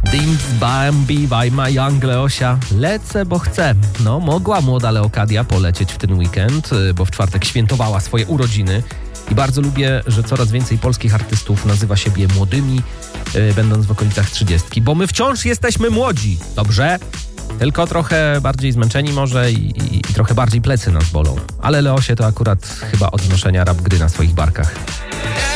Dims Bambi by my young Leosia. Lecę, bo chcę. No, mogła młoda Leokadia polecieć w ten weekend, bo w czwartek świętowała swoje urodziny. I bardzo lubię, że coraz więcej polskich artystów nazywa siebie młodymi, będąc w okolicach 30. Bo my wciąż jesteśmy młodzi, dobrze? Tylko trochę bardziej zmęczeni może i trochę bardziej plecy nas bolą. Ale Leosie to akurat chyba od znoszenia rap gry na swoich barkach.